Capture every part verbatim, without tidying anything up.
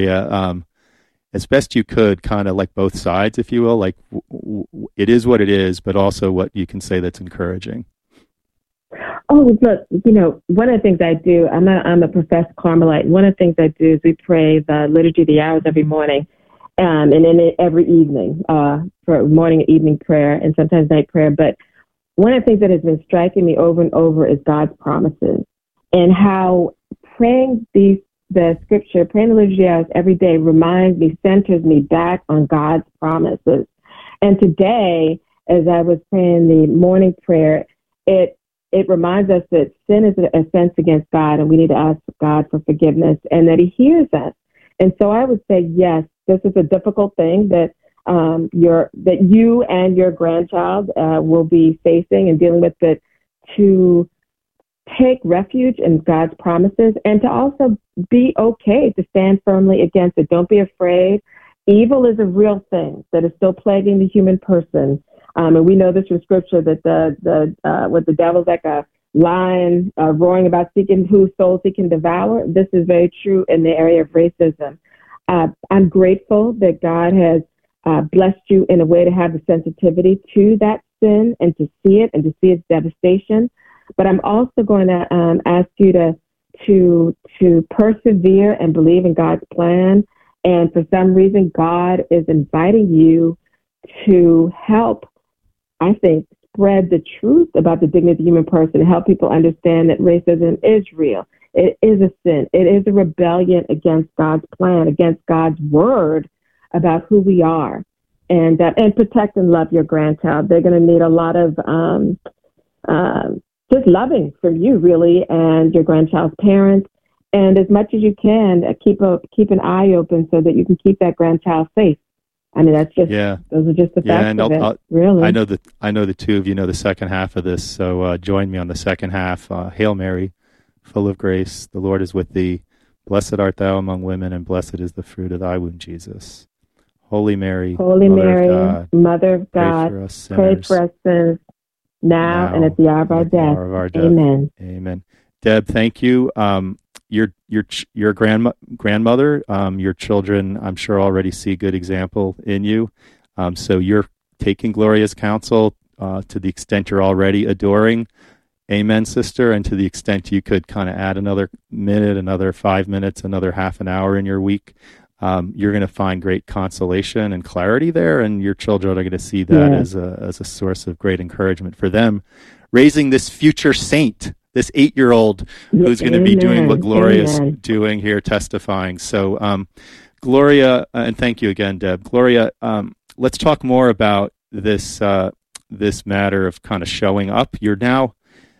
Yeah, um, as best you could, kind of like both sides, if you will. Like w- w- it is what it is, but also what you can say that's encouraging. Oh, look, you know, one of the things I do, I'm a, I'm a professed Carmelite. One of the things I do is we pray the Liturgy of the Hours every morning, um, and then it, every evening uh, for morning and evening prayer, and sometimes night prayer. But one of the things that has been striking me over and over is God's promises, and how praying these the scripture, praying the Liturgy of the Hours every day reminds me, centers me back on God's promises. And today, as I was praying the morning prayer, it It reminds us that sin is an offense against God, and we need to ask God for forgiveness, and that He hears us. And so I would say, yes, this is a difficult thing that um, your that you and your grandchild uh, will be facing and dealing with. But to take refuge in God's promises, and to also be okay to stand firmly against it. Don't be afraid. Evil is a real thing that is still plaguing the human person. Um, and we know this from Scripture that the the uh, what the devil's like a lion uh, roaring about seeking whose souls he can devour. This is very true in the area of racism. Uh, I'm grateful that God has uh, blessed you in a way to have the sensitivity to that sin and to see it and to see its devastation. But I'm also going to um, ask you to to to persevere and believe in God's plan. And for some reason, God is inviting you to help, I think, spread the truth about the dignity of the human person, help people understand that racism is real. It is a sin. It is a rebellion against God's plan, against God's word about who we are. And uh, and protect and love your grandchild. They're going to need a lot of um, uh, just loving from you, really, and your grandchild's parents. And as much as you can, uh, keep a keep an eye open so that you can keep that grandchild safe. I mean, that's just, yeah. Those are just the yeah, facts and of I'll, it, I'll, really. I know that I know the two of you know the second half of this, so uh, join me on the second half. Uh, Hail Mary, full of grace, the Lord is with thee. Blessed art thou among women, and blessed is the fruit of thy womb, Jesus. Holy Mary, Holy Mother Mary, of God, Mother of God, pray for us sinners, pray for us sinners now, now and at the hour of our at the death. hour of our death. Amen. Amen. Deb, thank you. Um, your your your grandma, grandmother, um, your children, I'm sure already see good example in you. Um, so you're taking Gloria's counsel uh, to the extent you're already adoring. Amen, sister. And to the extent you could kind of add another minute, another five minutes, another half an hour in your week, um, you're going to find great consolation and clarity there. And your children are going to see that Yeah. as a as a source of great encouragement for them, raising this future saint, this eight-year-old who's going to be doing what Gloria's Amen. doing here, testifying. So, um, Gloria, uh, and thank you again, Deb. Gloria, um, let's talk more about this uh, this matter of kind of showing up. You're now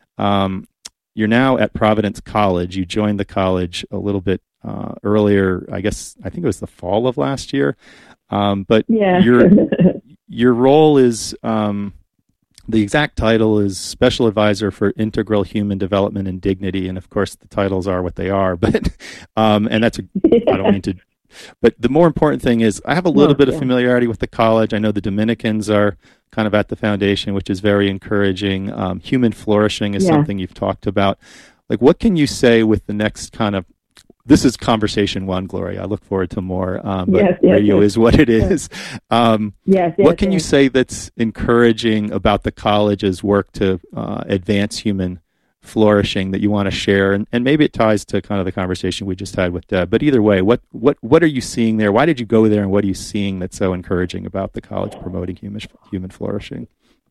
um, you're now at Providence College. You joined the college a little bit uh, earlier. I guess I think it was the fall of last year. Um, but Yeah. your your role is um, the exact title is Special Advisor for Integral Human Development and Dignity, and of course the titles are what they are. But um, and that's a, I don't mean to. But the more important thing is I have a little Oh, bit of yeah. familiarity with the college. I know the Dominicans are kind of at the foundation, which is very encouraging. Um, human flourishing is Yeah. something you've talked about. Like, what can you say with the next kind of, this is conversation one, Gloria. I look forward to more, um, but Yes, yes, radio yes. is what it is. Um, Yes, yes, what can you yes. say that's encouraging about the college's work to uh, advance human flourishing that you want to share, and, and maybe it ties to kind of the conversation we just had with Deb. But either way, what what what are you seeing there? Why did you go there, and what are you seeing that's so encouraging about the college promoting human human flourishing?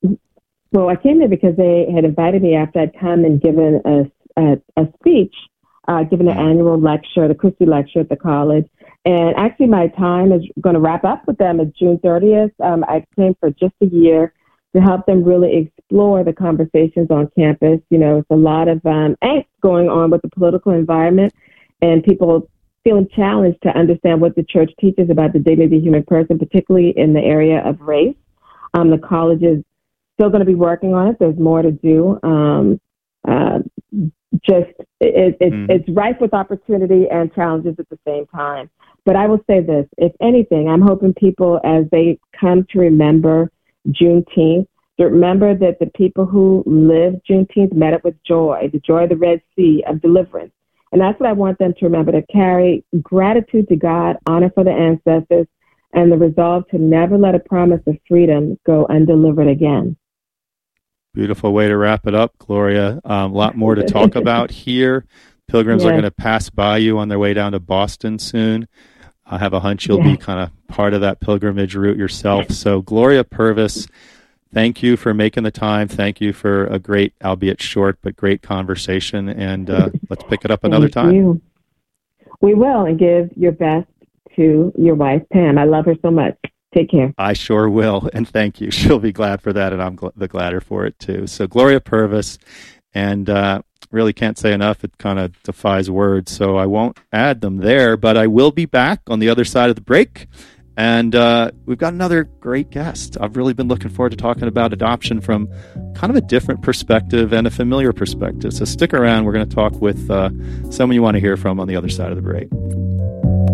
Well, I came there because they had invited me after I'd come and given a a, a speech, uh, given an Mm. annual lecture, the Christie Lecture at the college. And actually, my time is going to wrap up with them at June thirtieth. Um, I came for just a year to help them really explore the conversations on campus. You know, it's a lot of um, angst going on with the political environment and people feeling challenged to understand what the church teaches about the dignity of the human person, particularly in the area of race. Um, the college is still going to be working on it. There's more to do. Um, uh, just it, it, Mm. it's ripe with opportunity and challenges at the same time. But I will say this, if anything, I'm hoping people, as they come to remember Juneteenth, to remember that the people who lived Juneteenth met it with joy, the joy of the Red Sea, of deliverance. And that's what I want them to remember, to carry gratitude to God, honor for the ancestors, and the resolve to never let a promise of freedom go undelivered again. Beautiful way to wrap it up, Gloria. Um, a lot more to talk about here. Pilgrims yes. are going to pass by you on their way down to Boston soon. I have a hunch you'll yes. be kind of part of that pilgrimage route yourself. So, Gloria Purvis, thank you for making the time. Thank you for a great, albeit short, but great conversation. And uh, let's pick it up another thank time. You. We will, and give your best to your wife, Pam. I love her so much. Take care. I sure will, and thank you. She'll be glad for that, and I'm gl- the gladder for it, too. So, Gloria Purvis, and uh, really can't say enough. It kind of defies words, so I won't add them there, but I will be back on the other side of the break. And uh, we've got another great guest. I've really been looking forward to talking about adoption from kind of a different perspective and a familiar perspective. So stick around. We're going to talk with uh, someone you want to hear from on the other side of the break.